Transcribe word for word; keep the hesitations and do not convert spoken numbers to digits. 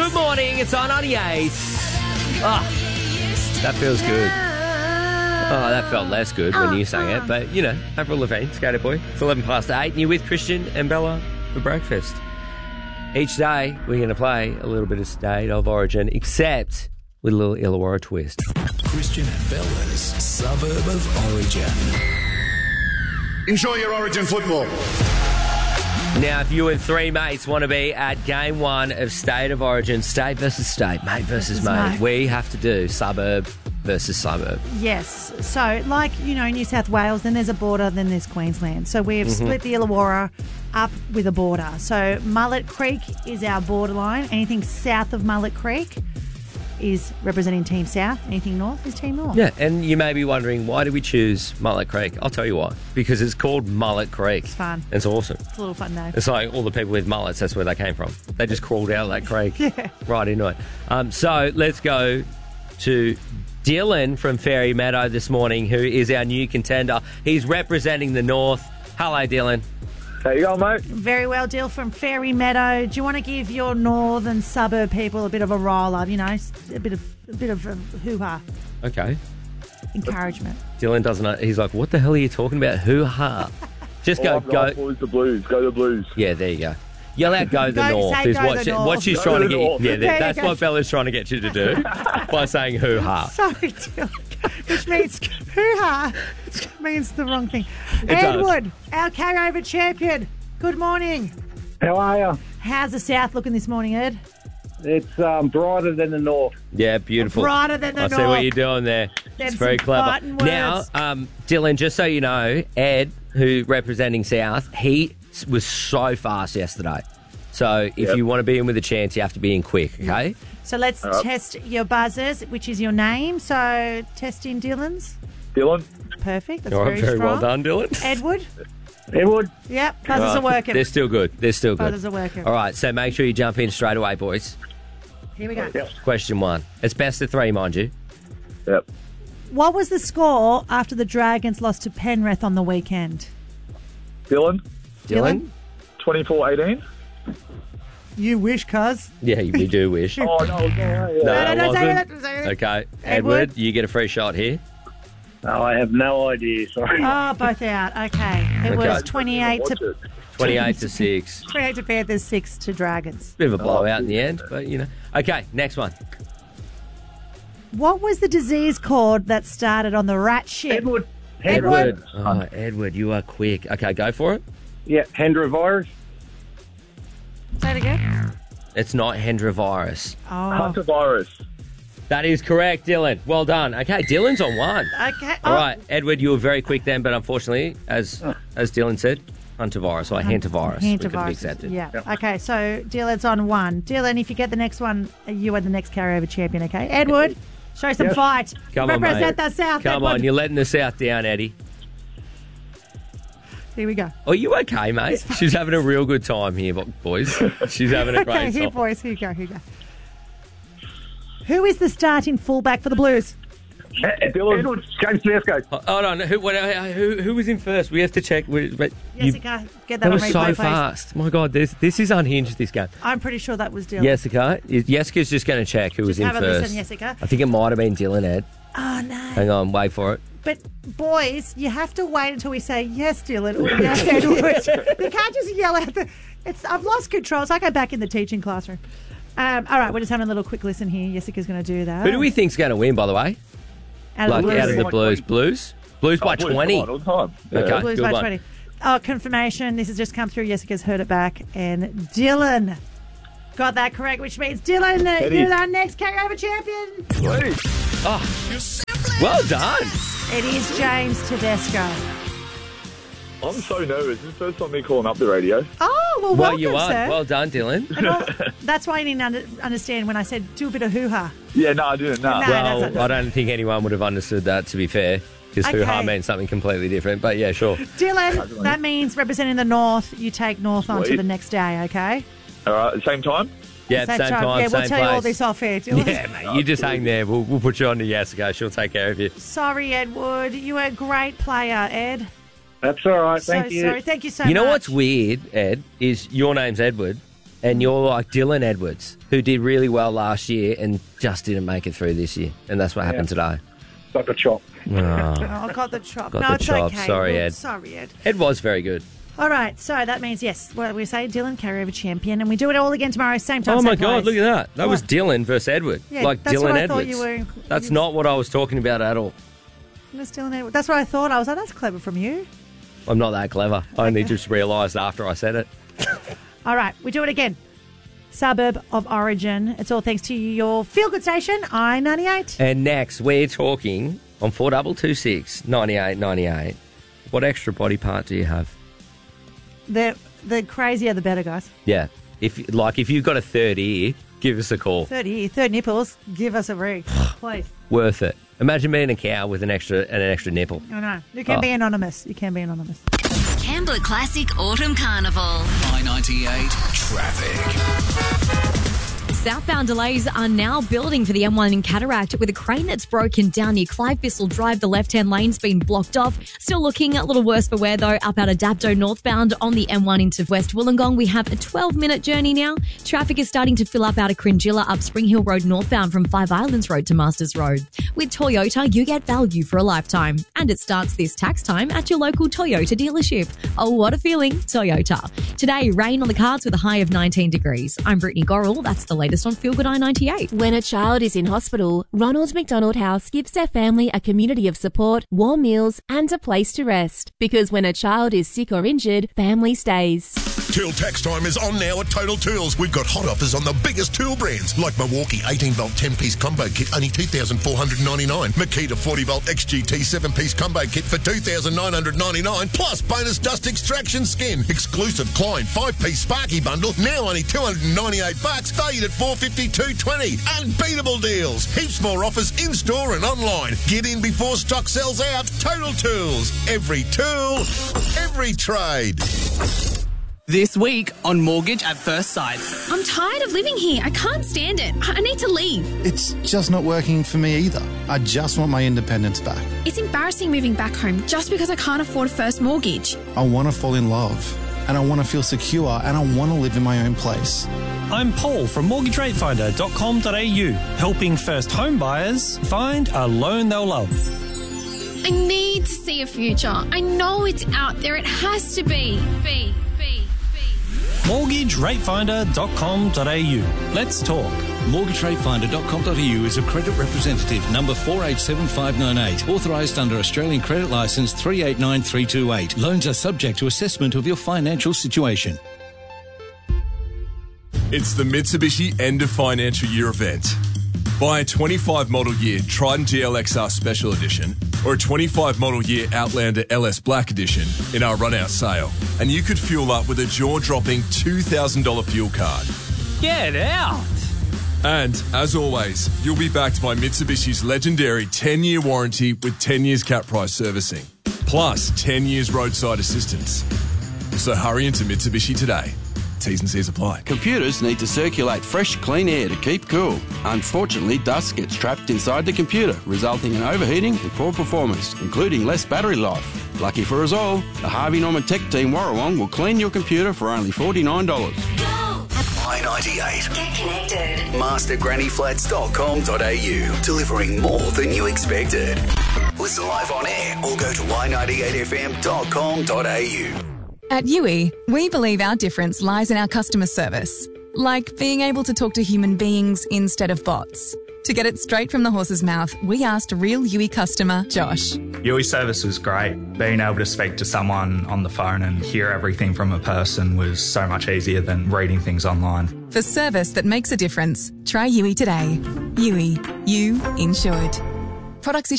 Good morning, it's on ninety-eight. Oh, that feels good. Oh, that felt less good when you sang it, but, you know, Avril Lavigne, Skater Boy. It's eleven past eight, and you're with Christian and Bella for breakfast. Each day, we're going to play a little bit of State of Origin, except with a little Illawarra twist. Christian and Bella's Suburb of Origin. Enjoy your Origin football. Now, if you and three mates want to be at game one of State of Origin, state versus state, mate versus mate, mate. we have to do suburb versus suburb. Yes. So, like, you know, New South Wales, then there's a border, then there's Queensland. So we've Mm-hmm. split the Illawarra up with a border. So Mullet Creek is our borderline. Anything south of Mullet Creek is representing Team South. Anything north is Team North. Yeah, and you may be wondering, why did we choose Mullet Creek? I'll tell you why. Because it's called Mullet Creek. It's fun. It's awesome. It's a little fun though. It's like all the people with mullets, that's where they came from. They just crawled out of that creek Yeah. right into it. Um, so let's go to Dylan from Fairy Meadow this morning, who is our new contender. He's representing the North. Hello, Dylan. How you going, mate? Very well, Dill from Fairy Meadow. Do you want to give your northern suburb people a bit of a roll up? You know, a bit of a bit of a hoo-ha, Okay. encouragement. Dylan doesn't know. He's like, what the hell are you talking about? Hoo-ha. Just go, All I've got go. for is the Blues. Go the Blues. Yeah, there you go. Yell out, go the Go- North. say Is go what, the she, North. what she's Go trying to the get. North. Yeah, There you that's go. what Bella's trying to get you to do by saying hoo-ha. Sorry, Dill. Which means hoo-ha. It means the wrong thing. It does. Edward, our carryover champion. Good morning. How are you? How's the south looking this morning, Ed? It's um, brighter than the North. Yeah, beautiful. Brighter than the I see North. what you're doing there. Them It's very some clever. fighting Now, words. um, Dylan, just so you know, Ed, who representing South, he s- was so fast yesterday. So if Yep. you want to be in with a chance, you have to be in quick, okay? So let's All right. test your buzzers, which is your name. So testing Dylan's. Dylan? Perfect. That's All right, very, very strong. well done, Dylan. Edward. Edward? Yep. Buzzers All are right, working. They're still good. They're still good. Buzzers are working. All right, so make sure you jump in straight away, boys. Here we go. Yep. Question one. It's best of three, mind you. Yep. What was the score after the Dragons lost to Penrith on the weekend? Dylan? Dylan? twenty-four eighteen? You wish, cuz. Yeah, we do wish. Oh, no. no, yeah. No, no, it no, say wasn't. that, say that. Okay, Edward? Edward, you get a free shot here. No, I have no idea. Sorry. Oh, both out. Okay. It was Okay. twenty-eight Watch to it. twenty-eight to six. twenty-eight to Panthers, six to Dragons. Bit of a blowout in the end, but you know. Okay, next one. What was the disease called that started on the rat ship? Edward. Edward. Oh, Edward, you are quick. Okay, go for it. Yeah, Hendra virus. Say it again. It's not Hendra virus. Oh. Hunter virus. That is correct, Dylan. Well done. Okay, Dylan's on one. Okay. All Oh. right, Edward, you were very quick then, but unfortunately, as as Dylan said, Hunter virus or Hunter virus. we couldn't be Hantavirus. accepted. Yeah. Okay, so Dylan's on one. Dylan, if you get the next one, you are the next carryover champion, okay? Edward, show some Yes. fight. Come on, Represent mate. the South, Come Edward. on, you're letting the South down, Eddie. Here we go. Are you okay, mate? She's having a real good time here, bo- boys. She's having a Okay, great here, time. boys. Here you go. Here you go. Who is the starting fullback for the Blues? Dylan. Edward. James Tedesco. Oh, Hold on, who, what, who, who was in first? We have to check. We- but you- Jessica, get that, that on was replay, so please. fast. My God, this this is unhinged, this game. I'm pretty sure that was Dylan. Jessica, is- Jessica's just going to check who was Just in have a first. listen, Jessica. I think it might have been Dylan, Ed. Oh, no. Hang on, wait for it. But, boys, you have to wait until we say yes, Dylan, or yes, Edward. You can't just yell out the... It's, I've lost control. It's like I'm back in the teaching classroom. Um, all right, we're just having a little quick listen here. Jessica's going to do that. Who do we think's going to win, by the way? Out of Like the Blues. out of the Blues. Blues? Blues by Oh, Blues, twenty. come on, all the time. Yeah. Okay. Blues good by one. twenty. Oh, confirmation. This has just come through. Jessica's heard it back. And Dylan got that correct, which means Dylan, uh, Eddie. you're our next carryover champion. Sweet. Well done. It is James Tedesco. I'm so nervous. This is the first time me calling up the radio. Oh, well, Well, welcome, you are. sir. Well done, Dylan. And all- that's why you need to under, understand when I said do a bit of hoo-ha. Yeah, no, I didn't. No. No. Well, that's not- I don't think anyone would have understood that, to be fair, because hoo-ha Okay. means something completely different. But yeah, sure. Dylan, that means representing the North, you take North on to Sweet. the next day, okay? All right, at the same time? Yeah, Same same time. time, Yeah, we'll same tell you all place. this off air, Dylan. Yeah, mate, you just hang there. We'll, we'll put you on to Jessica. She'll take care of you. Sorry, Edward. You were a great player, Ed. That's all right. So Thank you. sorry. Thank you so You know much. what's weird, Ed, is your name's Edward, And you're like Dylan Edwards, who did really well last year and just didn't make it through this year. And that's what happened today. Got the chop. Oh, Oh, I got the chop. Got no, the it's chop. okay. Sorry, Well, Ed. Sorry, Ed. Ed was very good. All right, so that means, yes, well, we say Dylan, carryover champion, and we do it all again tomorrow, same time, Oh, my same God, place. look at that. That was What? Dylan versus Edward. Yeah, like that's Dylan what I Edwards. thought you were- That's you- not what I was talking about at all. Miss Dylan Edwards. That's what I thought. I was like, that's clever from you. I'm not that clever. I only just realised after I said it. All right, we do it again. Suburb of origin. It's all thanks to your feel-good station, I ninety-eight. And next, we're talking on four two two six, ninety-eight ninety-eight. What extra body part do you have? The the crazier the better, guys. Yeah. If like if you've got a third ear, give us a call. Third ear, third nipples, give us a ring, please. Worth it. Imagine being a cow with an extra and an extra nipple. I know. You can Oh. be anonymous. You can be anonymous. Kembla Classic Autumn Carnival. I ninety-eight traffic. Southbound delays are now building for the M one in Cataract with a crane that's broken down near Clive Bissell Drive. The left-hand lane's been blocked off. Still looking a little worse for wear, though, up out of Dapto northbound on the M one into West Wollongong. We have a twelve-minute journey now. Traffic is starting to fill up out of Cringilla up Spring Hill Road northbound from Five Islands Road to Masters Road. With Toyota, you get value for a lifetime. And it starts this tax time at your local Toyota dealership. Oh, what a feeling, Toyota. Today, rain on the cards with a high of nineteen degrees. I'm Brittany Gorrell. That's the latest on Feel Good I ninety-eight. When a child is in hospital, Ronald McDonald House gives their family a community of support, warm meals, and a place to rest. Because when a child is sick or injured, family stays. Tool tax time is on now at Total Tools. We've got hot offers on the biggest tool brands like Milwaukee eighteen volt ten piece combo kit, only two thousand four hundred ninety-nine dollars. Makita forty volt X G T seven piece combo kit for two thousand nine hundred ninety-nine dollars. Plus bonus dust extraction skin. Exclusive Klein five piece Sparky bundle, now only two hundred ninety-eight bucks, valued at four fifty-two twenty. Unbeatable deals. Heaps more offers in store and online. Get in before stock sells out. Total Tools. Every tool, every trade. This week on Mortgage at First Sight. I'm tired of living here. I can't stand it. I need to leave. It's just not working for me either. I just want my independence back. It's embarrassing moving back home just because I can't afford a first mortgage. I want to fall in love, and I want to feel secure, and I want to live in my own place. I'm Paul from mortgage rate finder dot com dot a u, helping first home buyers find a loan they'll love. I need to see a future. I know it's out there. It has to be. Be, be. mortgage rate finder dot com dot a u. Let's talk. mortgage rate finder dot com dot a u is a credit representative number four eight seven five nine eight, authorised under Australian Credit Licence three eight nine three two eight. Loans are subject to assessment of your financial situation. It's the Mitsubishi End of Financial Year event. Buy a twenty-five model year Triton G L X R Special Edition or a twenty-five model year Outlander L S Black Edition in our run-out sale, and you could fuel up with a jaw-dropping two thousand dollars fuel card. Get out! And, as always, you'll be backed by Mitsubishi's legendary ten-year warranty with ten years cap price servicing, plus ten years roadside assistance. So hurry into Mitsubishi today. T's and C's apply. Computers need to circulate fresh, clean air to keep cool. Unfortunately, dust gets trapped inside the computer, resulting in overheating and poor performance, including less battery life. Lucky for us all, the Harvey Norman Tech Team Warrawong will clean your computer for only forty-nine dollars. I ninety-eight. Get connected. master granny flats dot com dot a u. Delivering more than you expected. Listen live on air or go to i ninety-eight f m dot com dot a u. At U I, we believe our difference lies in our customer service, like being able to talk to human beings instead of bots. To get it straight from the horse's mouth, we asked real U I customer Josh. U I service was great. Being able to speak to someone on the phone and hear everything from a person was so much easier than reading things online. For service that makes a difference, try U I today. U I, you insured. Products